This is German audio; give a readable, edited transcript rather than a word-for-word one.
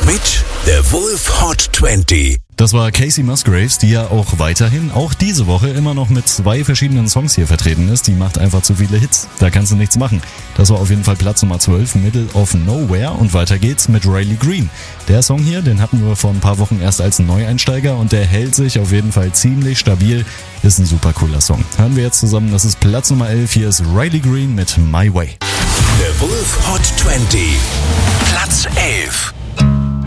mit der Wolf Hot 20. Das war Casey Musgraves, die ja auch weiterhin, auch diese Woche, immer noch mit 2 verschiedenen Songs hier vertreten ist. Die macht einfach zu viele Hits. Da kannst du nichts machen. Das war auf jeden Fall Platz Nummer 12, Middle of Nowhere. Und weiter geht's mit Riley Green. Der Song hier, den hatten wir vor ein paar Wochen erst als Neueinsteiger und der hält sich auf jeden Fall ziemlich stabil. Ist ein super cooler Song. Hören wir jetzt zusammen, das ist Platz Nummer 11. Hier ist Riley Green mit My Way. Der Wolf Hot 20. Platz 11.